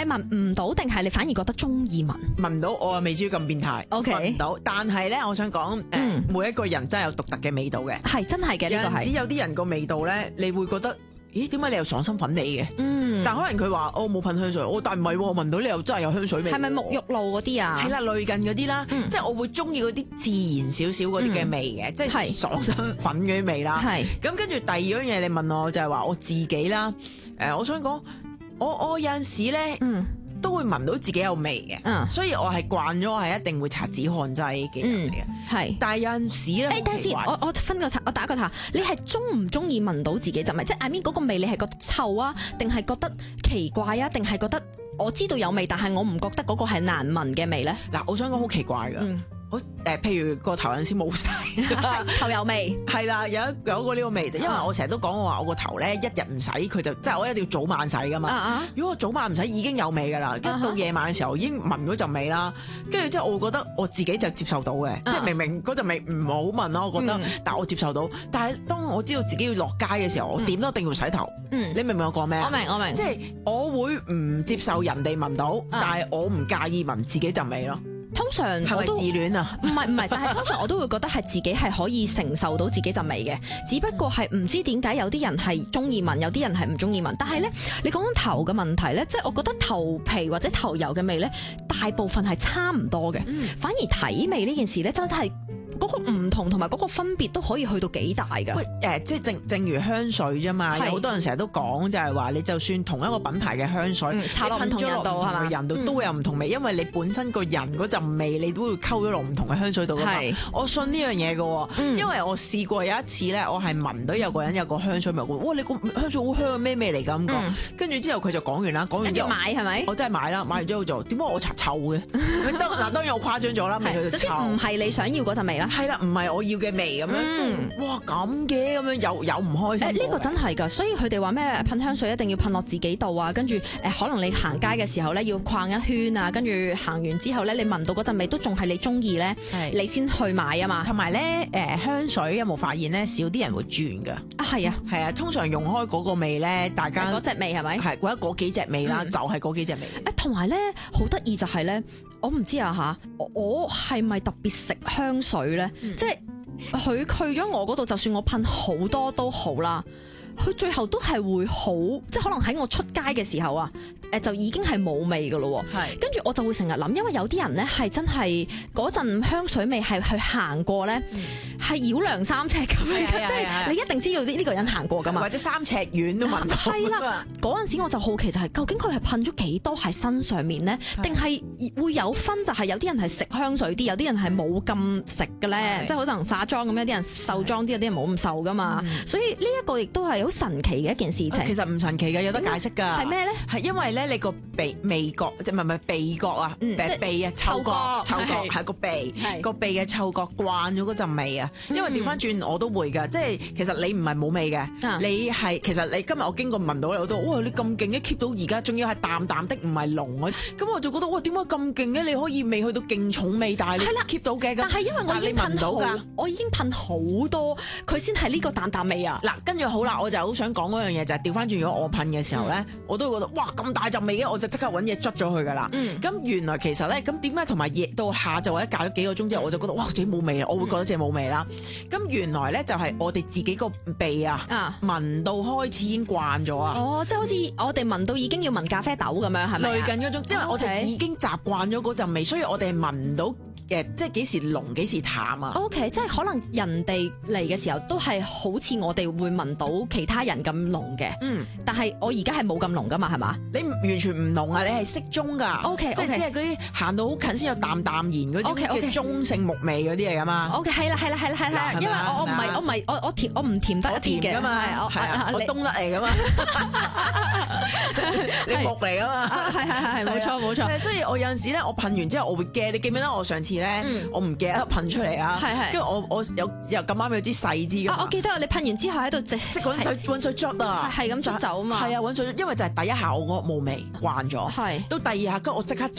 係聞唔到定係你反而覺得中意聞？ 聞唔到，我又未至於咁變態。 OK 聞唔到，但係咧，我想講每一個人真係有獨特嘅味道嘅。 係真係嘅， 有呢個係。 陣時有啲人個味道咧，你會覺得，咦？點解你有爽身粉味嘅？但可能佢話我冇噴香水，但唔係喎，我聞到你又真係有香水味。 係咪沐浴露嗰啲啊？ 係啦，類近嗰啲啦，即係我會中意嗰啲自然少少嗰啲嘅味嘅，即係爽身粉嗰啲味啦。 係咁跟住第二樣嘢，你問我就係話我自己啦。我想講，我有陣時咧，都會聞到自己有味嘅，所以我係慣咗，我係一定會搽止汗劑嘅人嚟嘅。係，但係有陣時咧， 等陣先，我分個我打個岔，你係中唔中意聞到自己陣味？即係 I mean 嗰個味，你係覺得臭啊，定係覺得奇怪啊，定係覺得我知道有味，但係我唔覺得嗰個係難聞嘅味咧？ 嗱，我想講好奇怪㗎。譬如個頭有陣時冇晒， 頭有味， 係啦，有個呢個味，因為我成日都講我話我個頭咧一日唔洗佢就即係我一定要早晚洗噶嘛。如果我早晚唔洗已經有味噶啦，跟到夜晚嘅時候已經聞到陣味啦，跟住之後我會覺得我自己就接受到嘅，即係明明嗰陣味唔好聞啦，我覺得，但我接受到。但係當我知道自己要落街嘅時候，我點都一定要洗頭。你明唔明我講咩啊？ 我明， 即係我會唔接受人哋聞到，但係我唔介意聞自己陣味咯。 通常係咪自戀啊？ 唔係，但係通常我都會覺得係自己係可以承受到自己陣味嘅，只不過係唔知點解有啲人係中意聞，有啲人係唔中意聞。但係咧，你講緊頭嘅問題咧，即係我覺得頭皮或者頭油嘅味咧，大部分係差唔多嘅，反而體味呢件事咧真係。嗰個唔同同埋嗰個分別都可以去到幾大㗎？ 喂，即係正如香水啫嘛，有好多人成日都講就係話，你就算同一個品牌嘅香水， 搽落唔同人度係嘛？ 人度都會有唔同味，因為你本身個人嗰陣味，你都會溝咗落唔同嘅香水度㗎嘛。我信呢樣嘢㗎，因為我試過有一次咧，我係聞到有個人有個香水味，哇！你個香水好香，咩味嚟㗎咁講？跟住之後佢就講完啦，講完之後買係咪？ 我真係買啦，買完之後就點解我搽臭嘅？嗱，當然我誇張咗啦，味佢就臭。 唔係你想要嗰陣味啦。 係啦，唔係我要嘅味咁樣，即係哇咁嘅咁樣有唔開心。 呢個真係㗎，所以佢哋話咩噴香水一定要噴落自己度啊，跟住可能你行街嘅時候咧要逛一圈啊，跟住行完之後咧你聞到嗰陣味都仲係你中意咧，你先去買啊嘛。 同埋咧香水有冇發現咧少啲人會轉㗎？ 係啊， 通常用開嗰個味咧，大家嗰隻味係咪？ 係或者嗰幾隻味啦，就係嗰幾隻味。 同埋咧好得意就係咧，我唔知啊嚇，我係咪特別食香水咧？即係佢去咗我嗰度，就算我噴好多都好啦，佢最後都係會好，即係可能喺我出街嘅時候啊，就已經係冇味噶咯。跟住我就會成日諗，因為有啲人咧係真係嗰陣香水味係去行過咧，係繞梁三尺咁樣，即係你一定知道呢個人行過噶嘛， 或者3尺遠都聞到。 係啦，嗰陣時我就好奇就係究竟佢係噴咗幾多喺身上面咧，定係會有分就係有啲人係食香水啲，有啲人係冇咁食嘅咧，即係可能化妝咁，有啲人瘦妝啲，有啲人冇咁瘦噶嘛。所以呢一個亦都係好神奇嘅一件事情。 其實唔神奇嘅，有得解釋㗎。 係咩咧？ 係因為咧你個味覺，即係唔係鼻覺啊？鼻啊，嗅覺係個鼻嘅嗅覺慣咗嗰陣味啊。因為調翻轉我都會㗎，即係其實你唔係冇味嘅，你係其實你今日我經過聞到你，我都哇你咁勁嘅 keep 到而家，仲要係淡淡的，唔係濃啊。咁我就覺得哇點解咁勁嘅？你可以未去到勁重味，但係你 keep 到嘅。 但係因為我已經噴到㗎，我已經噴好多，佢先係呢個淡淡味啊。 嗱，跟住好啦，我就好想講嗰樣嘢就係調翻轉，如果我噴嘅時候咧，我都會覺得哇咁大陣味嘅，我就即刻揾嘢捽咗佢㗎啦。咁原來其實咧，咁點解同埋夜到下晝或者隔咗幾個鐘之後，我就覺得哇自己冇味啦，我會覺得自己冇味啦。咁原來咧就係我哋自己個鼻啊，聞到開始已經慣咗啊。 哦，即係好似我哋聞到已經要聞咖啡豆咁樣，係咪？ 類近嗰種，即係我哋已經習慣咗嗰陣味，所以我哋係聞唔到。即係幾時濃幾時淡啊 ？OK， 即係可能人哋嚟嘅時候都係好似我哋會聞到其他人咁濃嘅。但係我而家係冇咁濃噶嘛，係嘛？ 你完全唔濃啊！你係適中㗎。 OK， 即係嗰啲行到好近先有淡淡然嗰啲嘅中性木味嗰啲嚟㗎嘛。 OK，係啦，因為我唔甜得一啲嘅嘛，我冬甩嚟㗎嘛，你木嚟㗎嘛。 係冇錯。 所以我有陣時咧，我噴完之後我會驚。你記唔記得我上次咧，我唔記得噴出嚟啦，跟住我又咁啱有支細支㗎。 我記得你噴完之後喺度即係揾水捽啊， 係咁捽走啊嘛。 係啊，揾水，因為就係第一下我覺得冇味慣咗，到第二下跟我即刻再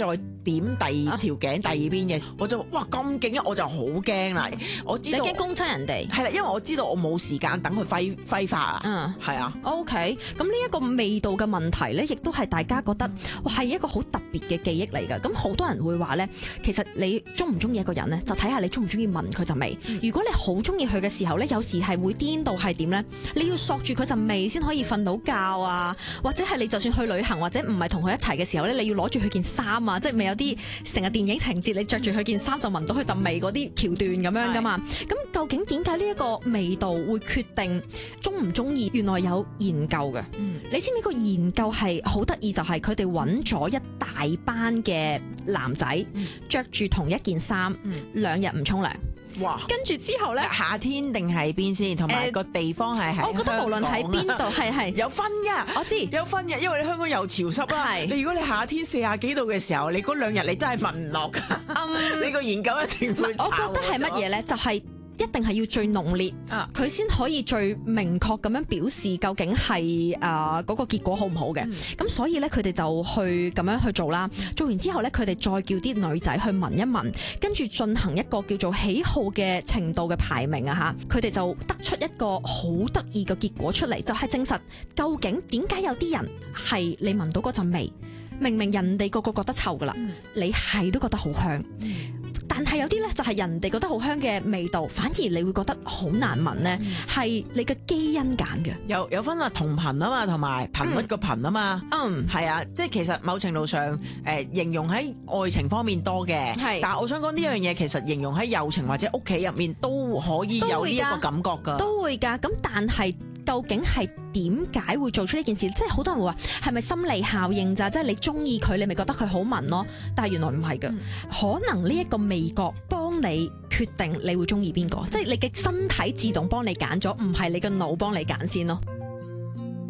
點第二條頸第二邊嘅，我就哇咁勁啊！我就好驚啦，我知道你驚攻親人哋係啦，因為我知道我冇時間等佢揮發啊，係啊。 OK，咁呢一個味道嘅問題咧，亦都係大家覺得哇係一個好特別嘅記憶嚟㗎。咁好多人會話咧，其實你中唔中意一個人咧，就睇下你中唔中意聞佢陣味。如果你好中意佢嘅時候咧，有時係會顛到係點咧？你要索住佢陣味先可以瞓到覺啊，或者係你就算去旅行或者唔係同佢一齊嘅時候咧，你要攞住佢件衫啊，即係咪有啲成日電影情節，你着住佢件衫就聞到佢陣味嗰啲橋段咁樣噶嘛？咁究竟點解呢一個味道會決定中唔中意？原來有研究嘅。你知唔知個研究係好得意？就係佢哋揾咗一大班嘅男仔，着住同一件衫，2日唔沖涼。 哇！ 跟住之後咧， 夏天定係邊先？同埋個地方係喺我覺得無論喺邊度，係有分㗎。 我知有分嘅，因為你香港又潮濕啦。你如果你夏天40幾度嘅時候，你嗰2日你真係聞唔落㗎。你個研究一定會。 我覺得係乜嘢咧？就係一定係要最濃烈，佢先可以最明確咁樣表示究竟係嗰個結果好唔好嘅。咁所以咧，佢哋就去咁樣去做啦。做完之後咧，佢哋再叫啲女仔去聞一聞，跟住進行一個叫做喜好嘅程度嘅排名啊嚇。佢哋就得出一個好得意嘅結果出嚟，就係證實究竟點解有啲人係你聞到嗰陣味，明明人哋個覺得臭噶啦，你係都覺得好香。但係有啲咧就係人哋覺得好香嘅味道，反而你會覺得好難聞咧，係你嘅基因揀嘅。 有分同頻啊嘛，同埋頻率個頻啊嘛。係啊，即係其實某程度上形容喺愛情方面多嘅，但係我想講呢樣嘢其實形容喺友情或者屋企入面都可以有呢一個感覺㗎。 都會㗎，咁但係究竟係點解會做出呢件事？即係好多人會話係咪心理效應咋？即係你中意佢，你咪覺得佢好聞咯。但係原來唔係㗎，可能呢一個味覺幫你決定你會中意邊個，即係你嘅身體自動幫你揀咗，唔係你嘅腦幫你揀先咯。